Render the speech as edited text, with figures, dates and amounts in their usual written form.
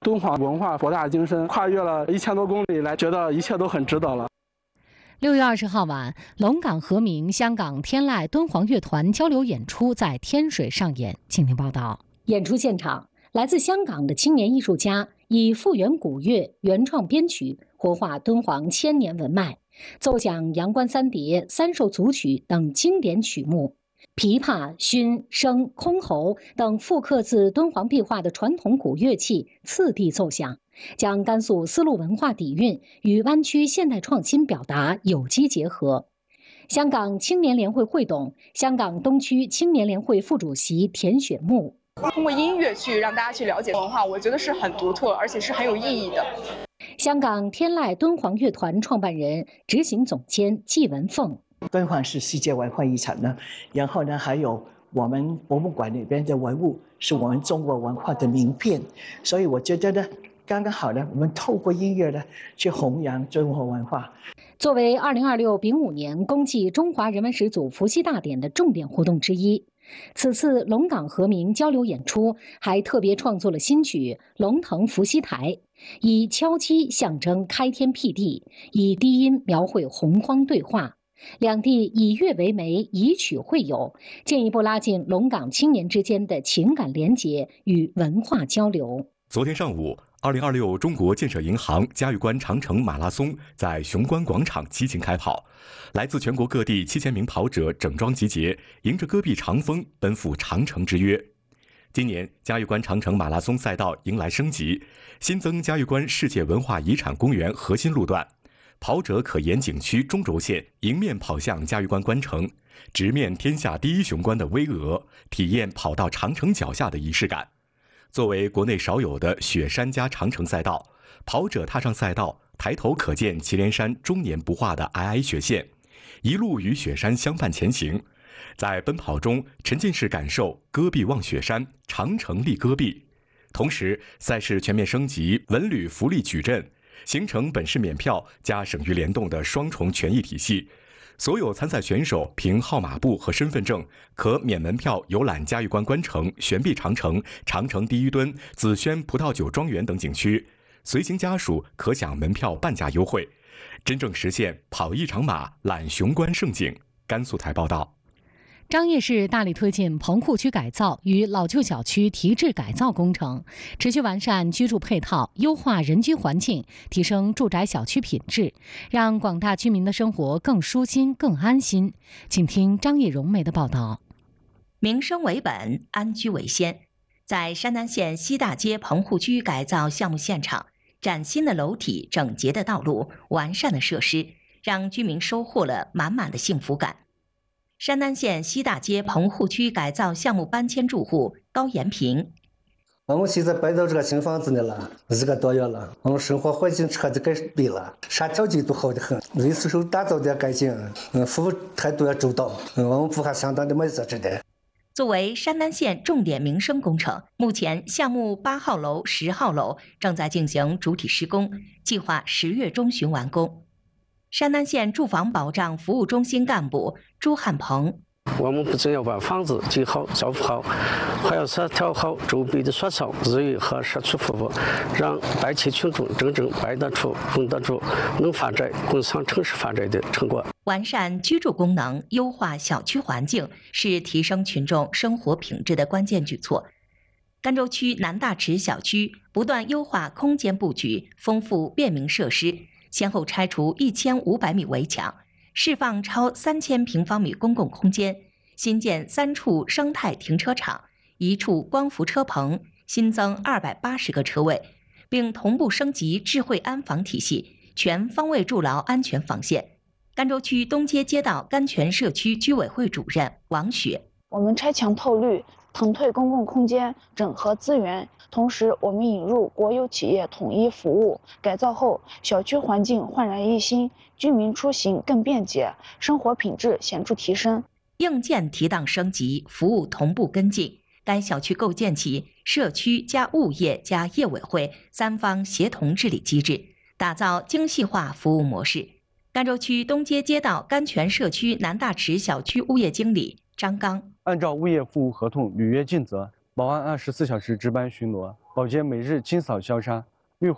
敦煌文化博大精深，跨越了1000多公里来，觉得一切都很值得了。 6月20号晚，龙岗和鸣香港天籁敦煌乐团交流演出在天水上演。请听报道。演出现场，来自香港的青年艺术家以复原古乐、原创编曲活化敦煌千年文脉，奏响阳关三叠、三首组曲等经典曲目。琵琶、埙、笙、箜篌等复刻自敦煌壁画的传统古乐器次第奏响，将甘肃丝路文化底蕴与湾区现代创新表达有机结合。香港青年联会会董、香港东区青年联会副主席田雪木： 通过音乐去让大家去了解文化，我觉得是很独特，而且是很有意义的。 香港天籁敦煌乐团创办人、执行总监季文凤： 敦煌是世界文化遗产呢，然后呢，还有我们博物馆里边的文物是我们中国文化的名片，所以我觉得呢，刚刚好呢，我们透过音乐呢去弘扬敦煌文化。 作为2026丙午年公祭中华人文始祖伏羲大典的重点活动之一，此次龙岗和鸣交流演出还特别创作了新曲《龙腾伏羲台》，以敲击象征开天辟地，以低音描绘洪荒对话。两地以乐为媒，以曲会友，进一步拉近龙岗青年之间的情感联结与文化交流。 昨天上午，2026中国建设银行嘉峪关长城马拉松在雄关广场激情开跑，来自全国各地7000名跑者整装集结，迎着戈壁长风奔赴长城之约。今年嘉峪关长城马拉松赛道迎来升级，新增嘉峪关世界文化遗产公园核心路段。跑者可沿景区中轴线迎面跑向嘉峪关关城，直面天下第一雄关的巍峨，体验跑到长城脚下的仪式感。作为国内少有的雪山加长城赛道，跑者踏上赛道，抬头可见祁连山终年不化的皑皑雪线，一路与雪山相伴前行。在奔跑中沉浸式感受戈壁望雪山，长城立戈壁。同时，赛事全面升级文旅福利矩阵，形成本市免票加省域联动的双重权益体系。所有参赛选手凭号码布和身份证，可免门票游览嘉峪关关城、悬臂长城、长城第一墩、紫萱葡萄酒庄园等景区。随行家属可享门票半价优惠，真正实现跑一场马，览雄关胜景。甘肃台报道。 张掖市大力推进棚户区改造与老旧小区提质改造工程，持续完善居住配套，优化人居环境，提升住宅小区品质，让广大居民的生活更舒心、更安心。请听张掖荣梅的报道。 民生为本，安居为先。在山南县西大街棚户区改造项目现场，崭新的楼体、整洁的道路、完善的设施，让居民收获了满满的幸福感。山南县西大街棚户区改造项目搬迁住户高延平： 我们现在搬到这个新房子里了，1个多月了，我们生活环境彻底改变了，啥条件都好得很，卫生手打造的干净，服务态度也周到，我们服务相当的满意值得。 作为山南县重点民生工程，目前项目8号楼、10号楼正在进行主体施工，计划10月中旬完工。山南县住房保障服务中心干部朱汉鹏： 我们不仅要把房子建好、照顾好，还要调好周边的所草、日育和社区服务，让百千群众真正摆得出、用得住，能发展共享城市发展的成果。 完善居住功能、优化小区环境是提升群众生活品质的关键举措。甘州区南大池小区不断优化空间布局，丰富便民设施，先后拆除1500米围墙，释放超3000平方米公共空间，新建3处生态停车场，1处光伏车棚，新增280个车位，并同步升级智慧安防体系，全方位筑牢安全防线。甘州区东街街道甘泉社区居委会主任王雪： 我们拆墙透绿，腾退公共空间，整合资源，同时我们引入国有企业统一服务，改造后小区环境焕然一新，居民出行更便捷，生活品质显著提升。 硬件提档升级，服务同步跟进。该小区构建起社区加物业加业委会3方协同治理机制，打造精细化服务模式。甘州区东街街道甘泉社区南大池小区物业经理张刚： 按照物业服务合同履约尽责， 保安24小时值班巡逻，保洁每日清扫消杀，